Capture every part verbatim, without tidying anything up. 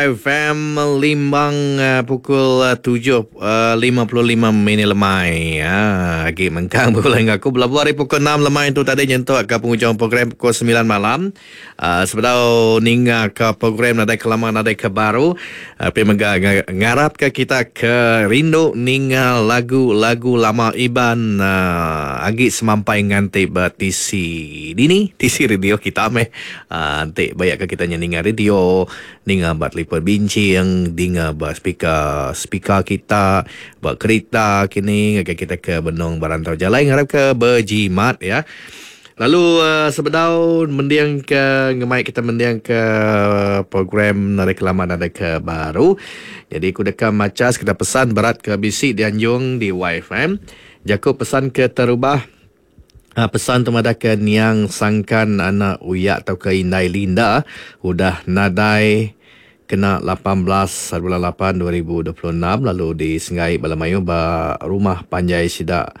F M Limbang uh, pukul uh, tujuh uh, lima puluh lima minit lemai. Ha, lagi mengkang berulang aku. Berlabuh hari pukul enam lemai itu tadi nyentuh ke penghujung program pukul sembilan malam. Uh, sebelum ninga ke program nadai kelamaan nadai ke baru. Uh, Pergi mengga ngarap ke kita ke rindu ninga lagu-lagu lama Iban. Uh, agi semampai nganti bertisi dini. Tisi radio kita meh. Uh, nanti banyak ke kita ninga radio. Ninga bat lipat bincang, dinga bat speaker speaker kita, bat kereta kini agak kita ke benong barantau jalan harap ke berjimat ya. Lalu uh, sebedau mendiang ke ngemai kita mendiang ke program narik lama narik ke baru. Jadi aku dekat macas kita pesan berat ke bisi di Anjung di Y F M. Jaku pesan ke terubah. Uh, pesan temada ke niang sangkan anak uyak atau ke indai linda udah nadai kena lapan belas bulan lapan dua ribu dua puluh enam lalu di Sengai Balamayu ba rumah panjai sidak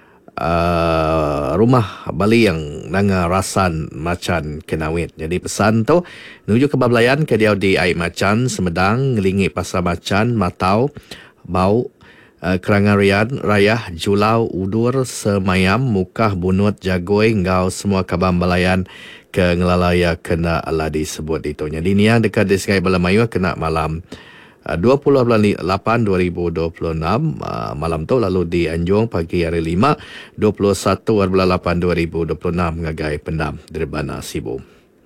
uh, rumah Bali yang nanga rasan macan kenawit. Jadi pesan tu menuju ke Bablayan ke dia di air macan Semedang ngelingi pasar macan matau bau Uh, kerangan rian, rayah, julau, udur, semayam, mukah, bunut, jagoi, ngau, semua kabam balayan ke ngelalaya kena ala disebut itu. Jadi ni yang dekat di Sungai Balamayu kena malam uh, dua puluh bulan lapan dua ribu dua puluh enam uh, malam tu. Lalu di Anjung pagi hari lima dua puluh satu bulan lapan dua ribu dua puluh enam ngagai pendam Derbana Sibu.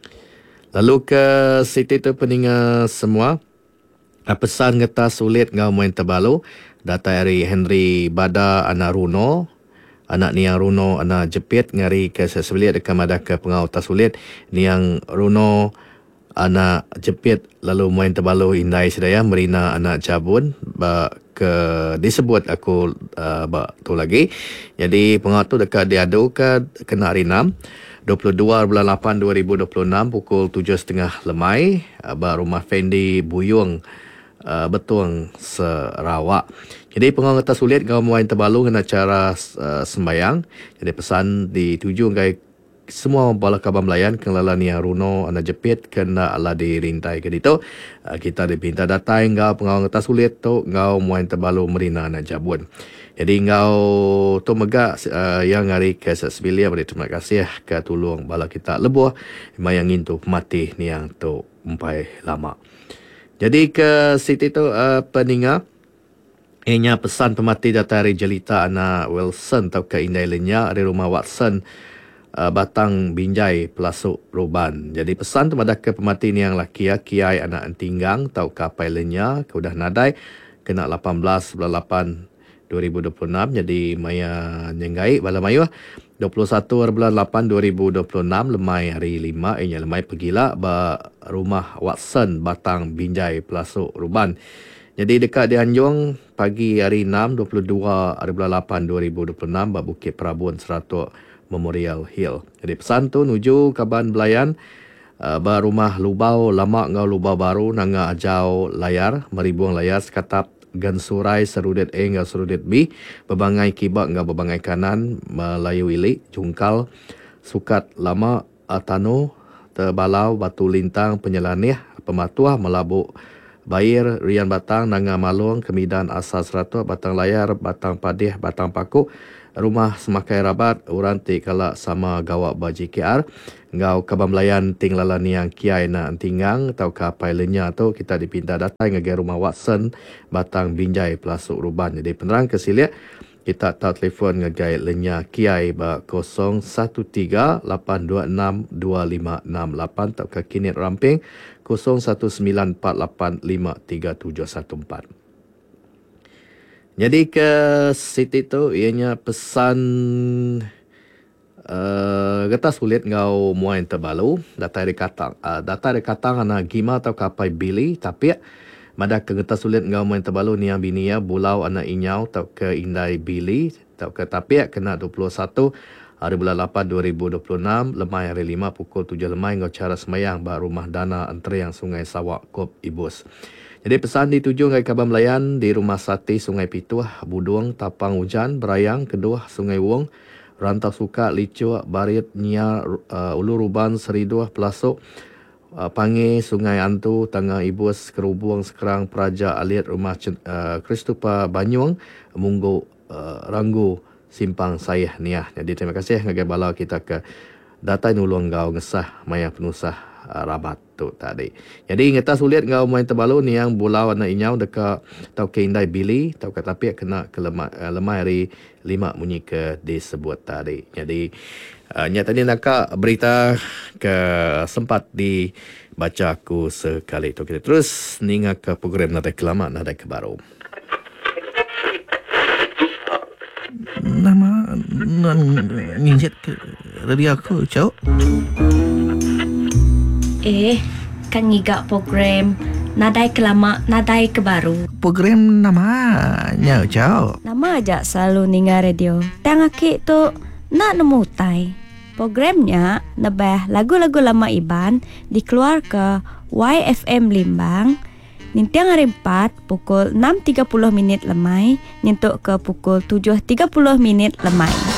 Lalu ke Siti tu peninga semua. Uh, pesan ngeta sulit ngau main terbalu. Data dari Henry Bada anak Runo, anak Niang Runo anak Jepit ngari ke sesebelit dekat madaka pengau tasulit Niang Runo anak Jepit lalu main terbalu indai sedaya Merina anak Jabun ba ke disebut aku uh, ba tu lagi. Jadi pengau tu dekat diadu ke kena hari enam dua puluh dua bulan lapan dua ribu dua puluh enam pukul tujuh tiga puluh lemai uh, ba rumah Fendi Buyung Uh, Betung Sarawak. Jadi pengang atas sulit kau main terbalu dengan cara uh, sembayang. Jadi pesan dituju ngai semua bala kabam layan kelala Niang Runo anak Jepit kena ala dirintai ke itu. Uh, kita dipinta datai ngau pengang atas sulit tu ngau main terbalu Merina anak Jabun. Jadi ngau tu megak uh, yang ngari ke sesebilia beri terima kasih ke tolong bala kita lebuh mayangin tu mati niang tu umpai lama. Jadi ke Siti tu uh, peninga ianya pesan pemati datari jelita anak Wilson tau ke indai lenya di rumah Watson uh, Batang Binjai Pelasuk Ruban. Jadi pesan tu pada ke pemati ni yang laki ya Kiai anak Entinggang tau ke apai lenya ke udah nadai kena lapan belas bulan lapan dua ribu dua puluh enam. Jadi maya nyenggai bala mayu dua puluh satu bulan lapan dua ribu dua puluh enam lemai hari lima ianya lemai pergila ba rumah Watson Batang Binjai Pelasuk Ruban. Jadi dekat di Anjung pagi hari enam dua puluh dua bulan lapan dua ribu dua puluh enam ba Bukit Perabun Seratuk Memorial Hill. Jadi pesan tu nuju Kaban Belayan uh, ba rumah Lubau lama ngau Lubau baru nanga ajau layar meribuang layar sekatap gan surai serudit A ngau serudit B bebangai kibak ngau bebangai kanan Melayu Ili jungkal sukat lama atano terbalau batu lintang penyelanih pematuah melabuk Bair Rian Batang Nanga Malung Kemidan Asal Seratus Batang Layar Batang Padih Batang Paku Rumah Semakai Rabat Uranti Kalak sama Gawak Baji K R ngau kabam layan ting lalan yang kiai na tinggang tau kapai lenya tu kita dipinta datang ngagai rumah Watson Batang Binjai Pelasuk Ruban. Jadi penerang kesilia kita tahu telefon ngagai lenya kiai ba kosong satu tiga lapan dua enam dua lima enam lapan tau ke kinit ramping kosong satu sembilan empat lapan lima tiga tujuh satu empat. Jadi ke Siti tu ianya pesan Uh, gata sulit ngau muain terbalu data dari katang uh, data dari katang ana gima atau kapai bili tapi mada ke gata sulit ngau muain terbalu niang binia bulau ana inyau tau ke indai bili tau ke tapi kena dua puluh satu hari bulan lapan dua ribu dua puluh enam lemai hari lima pukul tujuh lemai ngau cara semayang ba rumah dana antri yang Sungai Sawak Kop Ibus. Jadi pesan dituju ngai Kabam Melayan di rumah Sati Sungai Pituah Buduang Tapang Hujan Berayang Keduah Sungai Wong Rantau Suka, Licua, Barit, Nia, uh, Ulu Ruban, Seriduah, Pelasuk, uh, Pangi, Sungai Antu, Tangga Ibus, Kerubung, Sekerang, Praja, Alit, Rumah uh, Kristupa, Banyuang, Munggu, uh, Ranggu, Simpang, Sayah, Niah. Jadi terima kasih ngagai bala kita ke data nulung ngau ngesah maya penusah uh, rabat tu tadi. Jadi ngeta sulit ngau main terbalu ni yang bulau warna inyau deka tau ke indai bili tau ke tapi kena ke lemah uh, lemah hari lima bunyi ke disebut tadi. Jadi uh, nya tadi nak berita ke sempat dibaca aku sekali tu kita terus ninga ke program nadai kelama nadai ke baru. Nama nginjet ke dari aku, Cok. Eh, kan ngigak program Nadai Kelama, Nadai Kebaru. Program namanya, Cok. Nama aja selalu ninga radio. Tang aki tu nak nemu tai. Programnya nebah lagu-lagu lama Iban dikeluar ke Y F M Limbang. Nintiang hari empat pukul enam tiga puluh minit lemai nyentuk ke pukul tujuh tiga puluh minit lemai.